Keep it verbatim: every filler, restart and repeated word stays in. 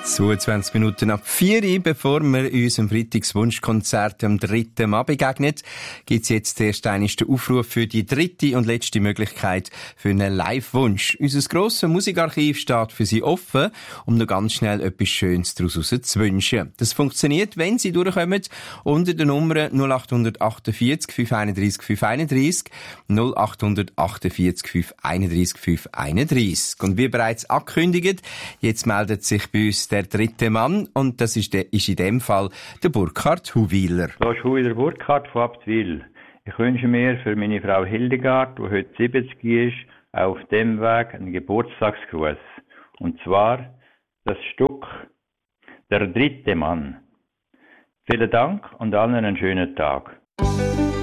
zweiundzwanzig Minuten ab vier Uhr, bevor wir unserem Freitagswunschkonzert am dritten Mai begegnen, gibt es jetzt erst einmal den Aufruf für die dritte und letzte Möglichkeit für einen Live-Wunsch. Unser grosses Musikarchiv steht für Sie offen, um noch ganz schnell etwas Schönes daraus zu wünschen. Das funktioniert, wenn Sie durchkommen, unter der Nummer null acht achtundvierzig, fünf einunddreissig, fünf einunddreissig, null acht achtundvierzig, fünf einunddreissig, fünf einunddreissig. Und wie bereits angekündigt, jetzt meldet sich bei uns der dritte Mann, und das ist, de, ist in dem Fall der Burkhard Huwiler. Das ist Huwiler Burkhard von Abtwil. Ich wünsche mir für meine Frau Hildegard, die heute siebzig ist, auf dem Weg einen Geburtstagsgruß. Und zwar das Stück Der dritte Mann. Vielen Dank und allen einen schönen Tag.